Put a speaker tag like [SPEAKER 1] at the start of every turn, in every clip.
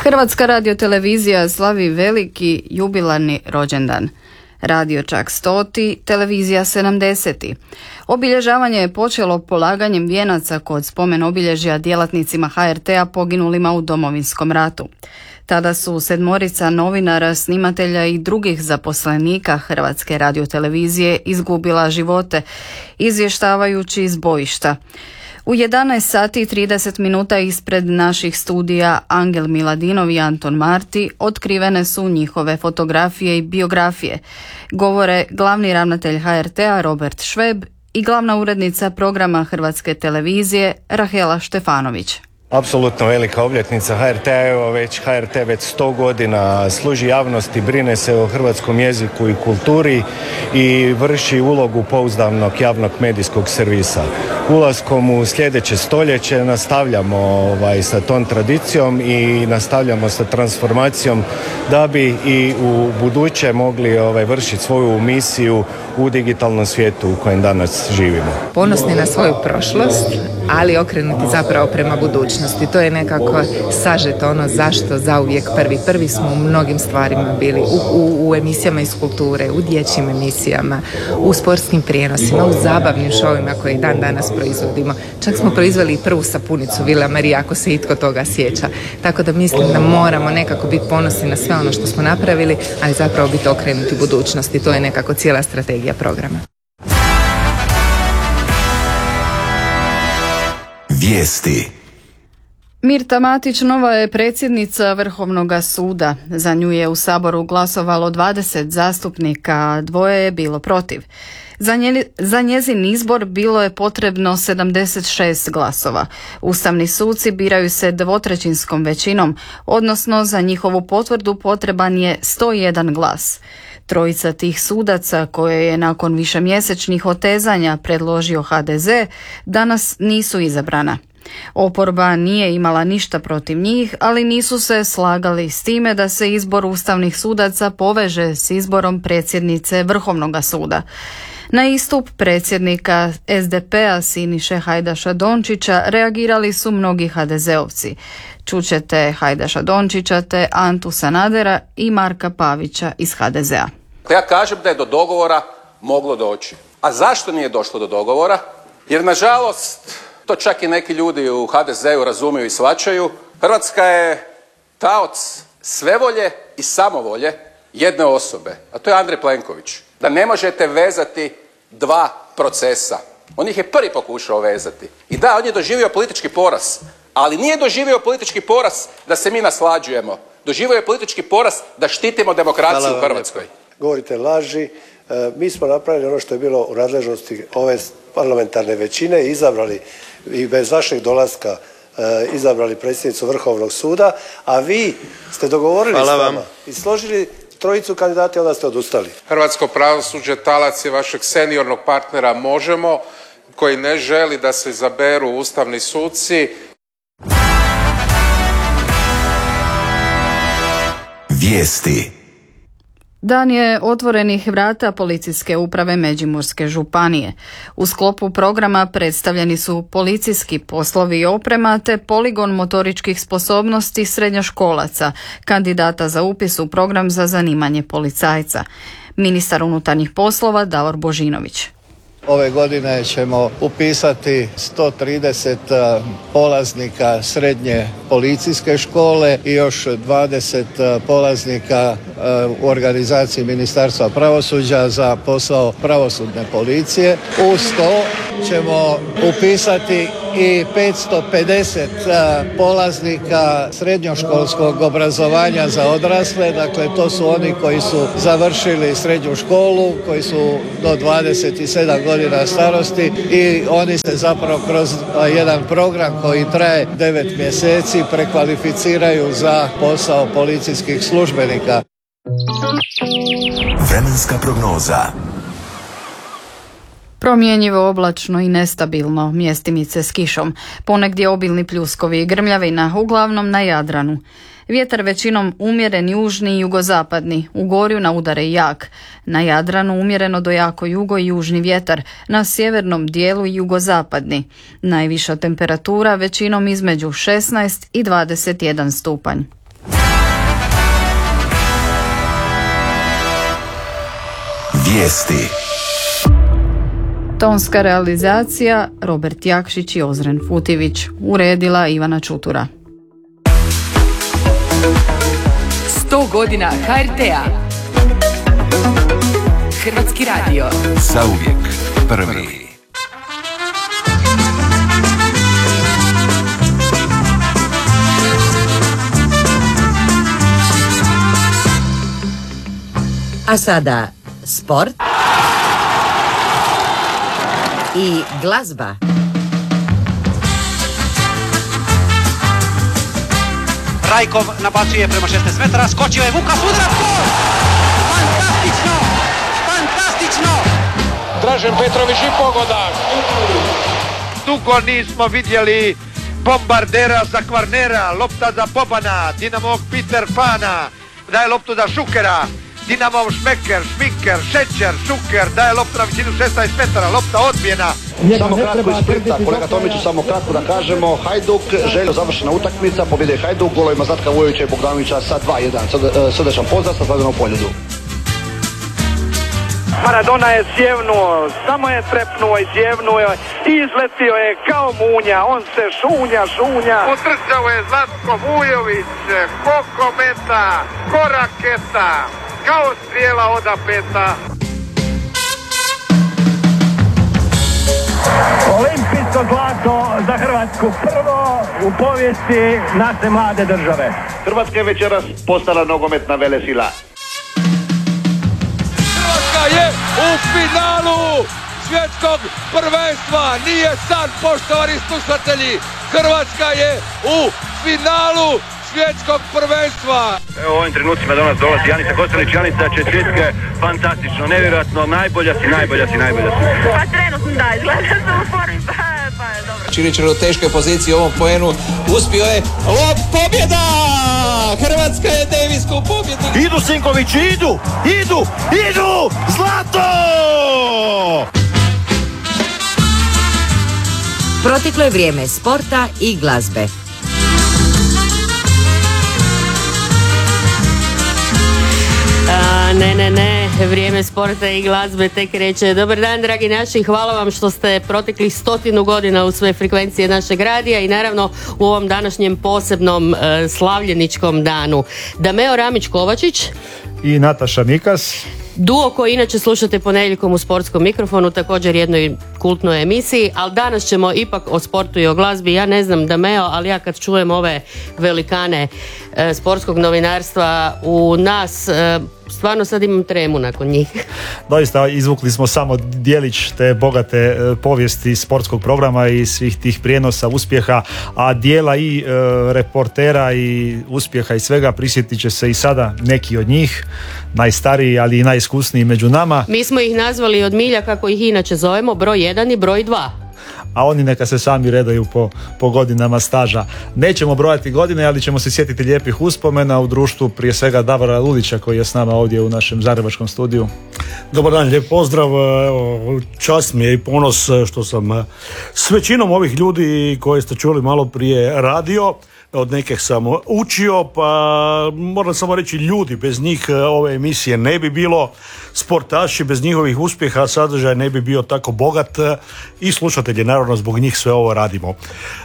[SPEAKER 1] Hrvatska radiotelevizija slavi veliki jubilarni rođendan. Radio čak 100, televizija 70. Obilježavanje je počelo polaganjem vijenaca kod spomen obilježja djelatnicima HRT-a poginulima u Domovinskom ratu. Tada su 7 novinara, snimatelja i drugih zaposlenika Hrvatske radiotelevizije izgubila živote, izvještavajući iz bojišta. U 11 sati i 30 minuta ispred naših studija Angel Miladinov i Anton Marti otkrivene su njihove fotografije i biografije. Govore glavni ravnatelj HRT-a Robert Šveb i glavna urednica programa Hrvatske televizije Rahela Štefanović.
[SPEAKER 2] Apsolutno velika obljetnica HRT-a, evo već HRT već 100 godina služi javnosti, brine se o hrvatskom jeziku i kulturi i vrši ulogu pouzdanog javnog medijskog servisa. Ulaskom u sljedeće stoljeće nastavljamo sa tom tradicijom i nastavljamo sa transformacijom da bi i u buduće mogli vršiti svoju misiju u digitalnom svijetu u kojem danas živimo.
[SPEAKER 3] Ponosni na svoju prošlost, ali okrenuti zapravo prema budućnosti. To je nekako sažeto ono zašto zauvijek prvi. Prvi smo u mnogim stvarima bili, u emisijama iz kulture, u dječjim emisijama, u sportskim prijenosima, u zabavnim šovima koje i dan danas proizvodimo. Čak smo proizveli i prvu sapunicu Vila Marija, ako se itko toga sjeća. Tako da mislim da moramo nekako biti ponosni na sve ono što smo napravili, ali zapravo biti okrenuti budućnosti. To je nekako cijela strategija programa.
[SPEAKER 4] Vijesti.
[SPEAKER 1] Mirta Matić nova je predsjednica Vrhovnog suda. Za nju je u Saboru glasovalo 20 zastupnika, a 2 je bilo protiv. Za njezin izbor bilo je potrebno 76 glasova. Ustavni suci biraju se 2/3 većinom, odnosno za njihovu potvrdu potreban je 101 glas. 3 tih sudaca koje je nakon višemjesečnih otezanja predložio HDZ danas nisu izabrana. Oporba nije imala ništa protiv njih, ali nisu se slagali s time da se izbor ustavnih sudaca poveže s izborom predsjednice Vrhovnog suda. Na istup predsjednika SDP-a Siniše Hajdaša Dončića reagirali su mnogi HDZ-ovci. Čućete Hajdaša Dončića te Antu Sanadera i Marka Pavića iz HDZ-a.
[SPEAKER 5] Ja kažem da je do dogovora moglo doći. A zašto nije došlo do dogovora? Jer nažalost, to čak i neki ljudi u HDZ-u razumiju i shvaćaju, Hrvatska je taoc svevolje i samovolje jedne osobe, a to je Andrej Plenković. Da ne možete vezati 2 procesa. On ih je prvi pokušao vezati. I da, on je doživio politički poraz, ali nije doživio politički poraz da se mi naslađujemo. Doživio je politički poraz da štitimo demokraciju u Hrvatskoj.
[SPEAKER 6] Govorite laži. Mi smo napravili ono što je bilo u nadležnosti ove parlamentarne većine i izabrali i bez vašeg dolaska izabrali predsjednicu Vrhovnog suda, a vi ste dogovorili s nama i složili 3 kandidata i onda ste odustali.
[SPEAKER 7] Hrvatsko pravosuđe talac je vašeg seniornog partnera Možemo, koji ne želi da se izaberu ustavni suci.
[SPEAKER 4] Vijesti.
[SPEAKER 1] Dan je otvorenih vrata Policijske uprave Međimurske županije. U sklopu programa predstavljeni su policijski poslovi i oprema te poligon motoričkih sposobnosti srednjoškolaca, kandidata za upis u program za zanimanje policajca. Ministar unutarnjih poslova Davor Božinović.
[SPEAKER 8] Ove godine ćemo upisati 130 polaznika srednje policijske škole i još 20 polaznika u organizaciji Ministarstva pravosuđa za posao pravosudne policije. Uz to ćemo upisati i 550 polaznika srednjoškolskog obrazovanja za odrasle. Dakle, to su oni koji su završili srednju školu, koji su do 27 godina starosti i oni se zapravo kroz jedan program koji traje 9 mjeseci prekvalificiraju za posao policijskih službenika.
[SPEAKER 4] Vremenska prognoza.
[SPEAKER 1] Promjenjivo, oblačno i nestabilno, mjestimice s kišom, ponegdje obilni pljuskovi i grmljavina, uglavnom na Jadranu. Vjetar većinom umjeren južni i jugozapadni, u Gorju na udare jak. Na Jadranu umjereno do jako jugo i južni vjetar, na sjevernom dijelu jugozapadni. Najviša temperatura većinom između 16 i 21 stupanj.
[SPEAKER 4] Vijesti.
[SPEAKER 1] Tonska realizacija Robert Jakšić i Ozren Futivić, uredila Ivana Čutura.
[SPEAKER 9] 100 godina HRT-a. Hrvatski radio.
[SPEAKER 4] Zauvijek prvi.
[SPEAKER 10] A sada sport i glazba.
[SPEAKER 11] Rajkov nabacuje prema 16 metara, skočio je Vuka Sudra, gol! Fantastično! Fantastično!
[SPEAKER 12] Dražen Petrović i pogodak.
[SPEAKER 13] Dugo nismo vidjeli bombardera za Kvarnera, lopta za Bobana, Dinamov Peter Pana, daje loptu za Šukera, Dinamov Šminker, Šećer, Šuker, daje loptu na visinu 16 metara, lopta odbijena.
[SPEAKER 14] Samo kratko iz Splita, kolega Tomiću, samo kratko da kažemo, Hajduk, željno završena utakmica, pobjede Hajduk, golovima Zlatka Vujovića i Bogdanovića sa 2-1. Srdečan pozdrav sa Slavenom Poljudu.
[SPEAKER 15] Maradona je sjevnuo, samo je trepnuo i sjevnuo i izletio je kao munja, on se šunja.
[SPEAKER 13] Utrčao je Zlatko Vujović, ko kometa, ko raketa, kao strijela od apeta.
[SPEAKER 15] Olimpijsko zlato za Hrvatsku, prvo u povijesti naše mlade države.
[SPEAKER 14] Hrvatska je večeras postala nogometna velesila.
[SPEAKER 12] Hrvatska je u finalu svjetskog prvenstva. Nije san, poštovani slušatelji. Hrvatska je u finalu svjetskog prvenstva.
[SPEAKER 16] Evo u ovim trenucima do nas dolazi Janica Kostelić. Janica, čestitke, fantastično, nevjerojatno, najbolja si.
[SPEAKER 17] Pa trenutno da, izgleda sam u formi, pa je dobro.
[SPEAKER 18] Čilićer u teškoj poziciji u ovom poenu, uspio je, pobjeda! Hrvatska je Davisku pobjedu.
[SPEAKER 13] Idu Sinkovići, idu, zlato!
[SPEAKER 10] Proteklo je vrijeme sporta i glazbe.
[SPEAKER 19] Ne, vrijeme sporta i glazbe tek kreće. Dobar dan, dragi naši, hvala vam što ste protekli 100 godina u sve frekvencije našeg radija i naravno u ovom današnjem posebnom slavljeničkom danu. Dameo Ramić-Kovačić
[SPEAKER 20] i Nataša Mikas.
[SPEAKER 19] Duo koji inače slušate ponedjeljkom u Sportskom mikrofonu, također jednoj kultnoj emisiji, ali danas ćemo ipak o sportu i o glazbi. Ja ne znam Dameo, ali ja kad čujem ove velikane sportskog novinarstva u nas, stvarno sad imam tremu nakon njih.
[SPEAKER 20] Doista izvukli smo samo djelić te bogate povijesti sportskog programa i svih tih prijenosa uspjeha, a dijela i reportera i uspjeha i svega prisjetit će se i sada neki od njih, najstariji ali i najiskusniji među nama.
[SPEAKER 19] Mi smo ih nazvali od milja kako ih inače zovemo, broj 1 i broj 2.
[SPEAKER 20] A oni neka se sami redaju po godinama staža. Nećemo brojati godine, ali ćemo se sjetiti lijepih uspomena u društvu prije svega Davora Ludića koji je s nama ovdje u našem zagrebačkom studiju.
[SPEAKER 21] Dobar dan, lijep pozdrav. Čast mi je i ponos što sam s većinom ovih ljudi koje ste čuli malo prije radio. Od nekih sam učio, pa moram samo reći ljudi, bez njih ove emisije ne bi bilo, sportaši bez njihovih uspjeha sadržaj ne bi bio tako bogat i slušatelji, naravno zbog njih sve ovo radimo.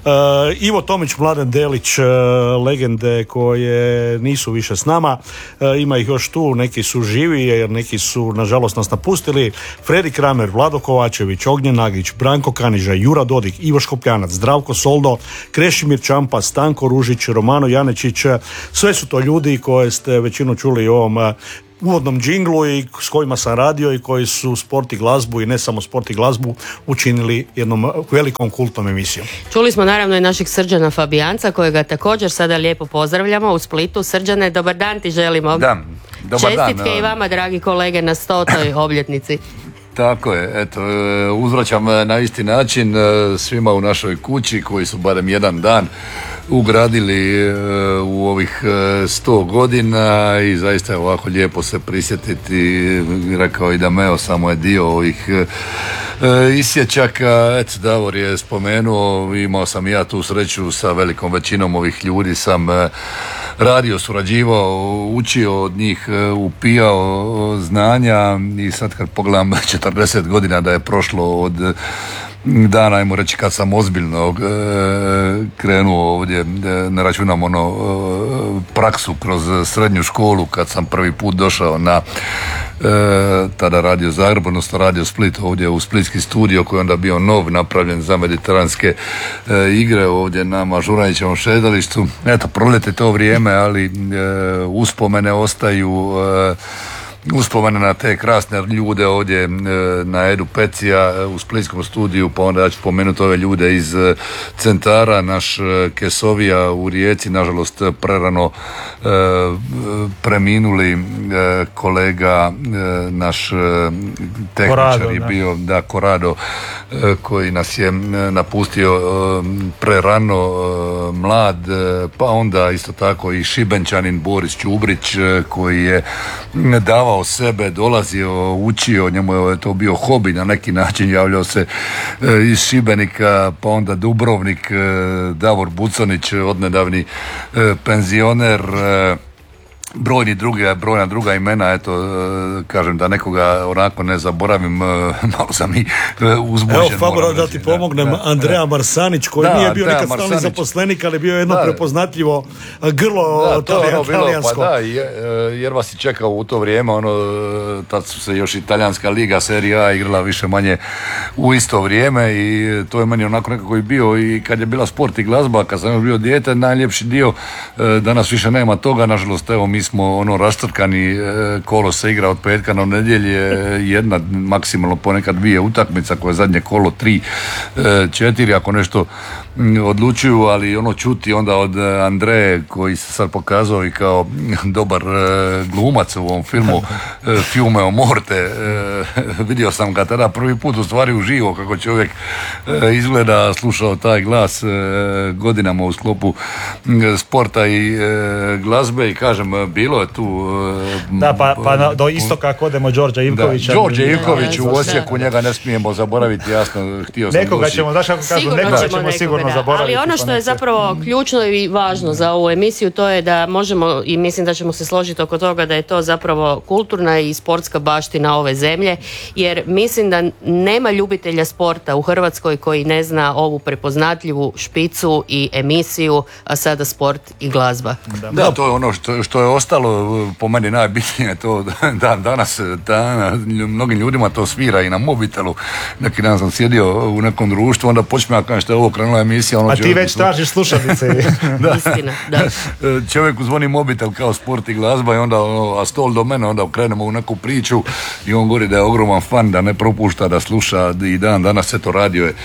[SPEAKER 21] Ivo Tomić, Mladen Delić, legende koje nisu više s nama, ima ih još tu, neki su živi jer neki su nažalost nas napustili. Fredi Kramer, Vlado Kovačević, Ognjen Nagić, Branko Kaniža, Jura Dodik, Ivo Škopljanac, Zdravko Soldo, Krešimir Čampa, Stanko Ružić, Romano Janečić, sve su to ljudi koje ste većinu čuli u ovom uvodnom džinglu i s kojima sam radio i koji su sport i glazbu i ne samo sport i glazbu učinili jednom velikom kultnom emisijom.
[SPEAKER 19] Čuli smo naravno i našeg Srđana Fabijanca kojega također sada lijepo pozdravljamo u Splitu. Srđane, dobar dan ti želimo.
[SPEAKER 22] Da, dobar dan.
[SPEAKER 19] Čestitke i vama, dragi kolege, na 100. obljetnici.
[SPEAKER 22] Tako je, eto, uzvraćam na isti način svima u našoj kući koji su barem jedan dan ugradili u ovih 100 godina i zaista je ovako lijepo se prisjetiti, rekao i Dameo, samo je dio ovih isječaka. Eto, Davor je spomenuo, imao sam i ja tu sreću sa velikom većinom ovih ljudi sam radio, surađivao, učio od njih, upijao znanja i sad kad pogledam 40 godina da je prošlo od dana, ajmo reći, kad sam ozbiljno krenuo ovdje, ne računam praksu kroz srednju školu, kad sam prvi put došao na tada Radio Zagreb, odnosno Radio Split, ovdje u splitski studio koji je onda bio nov, napravljen za mediteranske igre ovdje na Mažuranićevom šetalištu. Eto, prolete to vrijeme, ali uspomene ostaju, uspomene na te krasne ljude ovdje na Edu Pecija u splitskom studiju, pa onda ja ću spomenuti ove ljude iz centara, naš Kesovija u Rijeci, nažalost prerano preminuli kolega, naš tehničar je bio, da, Korado, koji nas je napustio prerano, mlad, pa onda isto tako i Šibenčanin Boris Čubrić koji je davao sebe, dolazio, učio, njemu je to bio hobi na neki način, javljao se iz Šibenika, pa onda Dubrovnik, Davor Buconić, odnedavni penzioner, brojna druga imena, eto, kažem da nekoga onako ne zaboravim, malo sam i uzbuđen.
[SPEAKER 21] Evo, Fabro, da ti pomognem, Andreja Marsanić, koji nije bio nikad stalni zaposlenik, ali bio jedno prepoznatljivo grlo talijansko.
[SPEAKER 22] Pa da, jer vas je čekao u to vrijeme, tad su se još italijanska liga, Serie A igrala više manje u isto vrijeme i to je meni onako nekako i bio, i kad je bila sport i glazba, kad sam još bio dijete, najljepši dio, danas više nema toga, nažalost, evo, mi smo raštrkani, kolo se igra od petka na nedjelje, jedna, maksimalno ponekad 2 utakmica, koje je zadnje kolo 3, 4, ako nešto odlučuju, ali čuti onda od Andreje, koji se sad pokazao i kao dobar glumac u ovom filmu Fiume o Morte, vidio sam ga tada prvi put u stvari uživo kako čovjek izgleda, slušao taj glas godinama u sklopu sporta i glazbe, i kažem, bilo je tu
[SPEAKER 20] da, pa do istoka ako odemo Đorđa Ivkovića.
[SPEAKER 22] Đorđe Ivković u Osijeku, njega ne smijemo zaboraviti, jasno, htio sam
[SPEAKER 20] nekoga ćemo, znaš kako kažu, nekoga ćemo sigurno zaboraviti.
[SPEAKER 19] Ali ono što je zapravo ključno i važno za ovu emisiju, to je da možemo, i mislim da ćemo se složiti oko toga, da je to zapravo kulturna i sportska baština ove zemlje, jer mislim da nema ljubitelja sporta u Hrvatskoj koji ne zna ovu prepoznatljivu špicu i emisiju, a sada sport i glazba.
[SPEAKER 22] Da, to je ono što je ostalo po meni najbitnije, to danas mnogim ljudima to svira i na mobitelu. Neki dan sam sjedio u nekom društvu, onda počne kažem što je ovo krenula emisija.
[SPEAKER 20] A ti već tražiš slušalice.
[SPEAKER 19] Istina, da.
[SPEAKER 22] Čovjeku zvoni mobitel kao sport i glazba i onda a stol do mene, onda krenemo u neku priču i on govori da je ogroman fan, da ne propušta, da sluša i danas se to radio je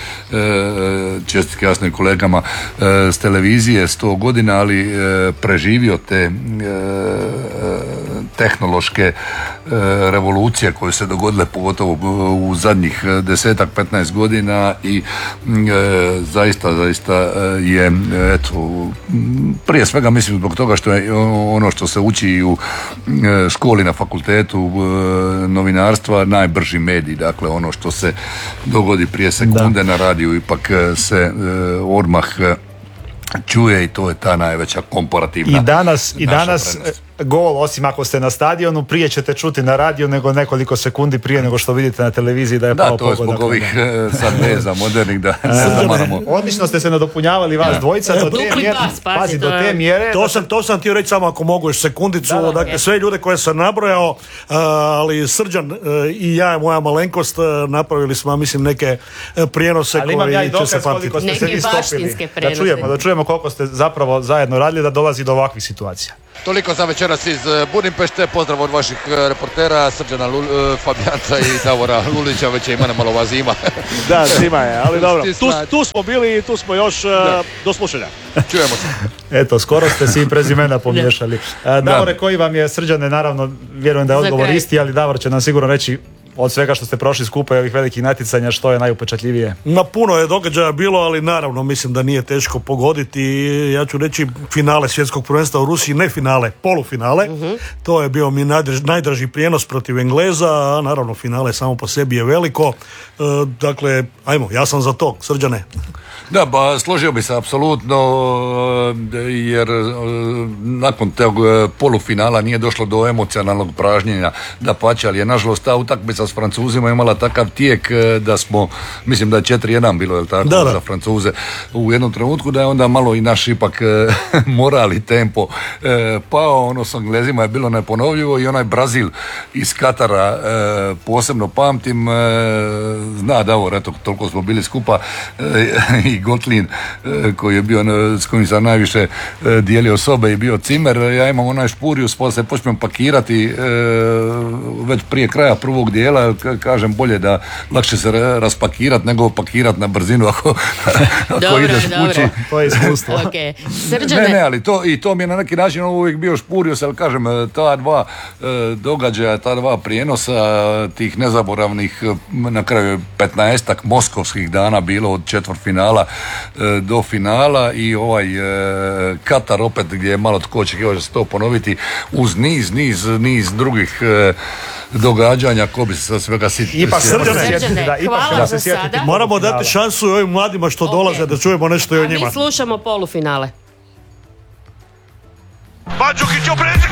[SPEAKER 22] čestitke jasno i kolegama s televizije 100 godina, ali preživio te tehnološke revolucije koje se dogodile pogotovo u zadnjih 10-15 godina i zaista je, eto, prije svega mislim zbog toga što je ono što se uči i u školi, na fakultetu novinarstva, najbrži medij, dakle ono što se dogodi prije sekunde na radiju ipak se odmah čuje i to je ta najveća komparativna.
[SPEAKER 20] I danas gol, osim ako ste na stadionu, prije ćete čuti na radiju nego nekoliko sekundi prije nego što vidite na televiziji da je pao pogodak.
[SPEAKER 22] Da, to je zbog ovih sad veza modernih da zamaramo.
[SPEAKER 20] Odlično ste se nadopunjavali vas dvojica do te mjere. Pazi, do te mjere.
[SPEAKER 21] To sam htio reći, samo ako mogu još sekundicu. Dakle, sve ljude koje sam nabrojao, ali Srđan i ja i moja malenkost napravili smo, mislim, neke prijenose koji će se pamtiti.
[SPEAKER 19] Neke baštinske prenose.
[SPEAKER 20] Da čujemo koliko ste zapravo zajedno radili da dolazi do ovakvih situacija.
[SPEAKER 12] Toliko za večeras iz Budimpešte. Pozdrav od vaših reportera Srđana Fabijanca i Davora Lulića. Već je imena malo zima.
[SPEAKER 21] Da, zima je, ali dobro. Tu smo bili i tu smo još do slušanja.
[SPEAKER 12] Čujemo se.
[SPEAKER 20] Eto, skoro ste si prezimena pomiješali. Davore, koji vam je, Srđane, naravno, vjerujem da je odgovor isti, ali Davor će nam sigurno reći od svega što ste prošli skupa i ovih velikih natjecanja, što je najupečatljivije?
[SPEAKER 21] Na puno je događaja bilo, ali naravno mislim da nije teško pogoditi. Ja ću reći finale svjetskog prvenstva u Rusiji, ne finale, polufinale. To je bio mi najdraži prijenos protiv Engleza, a naravno finale samo po sebi je veliko. Dakle, ajmo, ja sam za to, Srđane.
[SPEAKER 22] Da, ba, složio bi se apsolutno, jer nakon tog polufinala nije došlo do emocionalnog pražnjenja, dapače, ali je nažalost ta utakmica s Francuzima imala takav tijek da smo, mislim da je 4-1 bilo, je li tako, za Francuze u jednom trenutku, da je onda malo i naš ipak moral i tempo pao. Ono s Englezima je bilo neponovljivo i onaj Brazil iz Katara posebno pamtim, zna Davor, eto, toliko smo bili skupa, i Gotlin koji je bio, s kojim sam najviše dijelio sobe, i bio Cimer. Ja imam onaj Špurius, poslije počnem pakirati već prije kraja prvog dijela, kažem bolje da lakše se raspakirati nego pakirati na brzinu ako ideš kući.
[SPEAKER 20] To je iskustvo.
[SPEAKER 19] Okay. Srđane.
[SPEAKER 22] Ne, ali to mi je na neki način uvijek bio Špurius, ali kažem, ta dva događaja, ta dva prijenosa tih nezaboravnih, na kraju 15-ak moskovskih dana bilo od četvrtfinala do finala, i ovaj Katar opet gdje je malo tko očekivao da se to ponoviti, uz niz drugih događanja, ko bi se sa svega sjetiti.
[SPEAKER 21] Ipak
[SPEAKER 19] Srđane, hvala za sada.
[SPEAKER 21] Moramo dati šansu ovim mladima što dolaze da čujemo nešto i o njima.
[SPEAKER 19] A mi slušamo poluffinale.
[SPEAKER 13] Mandžukić u prečku!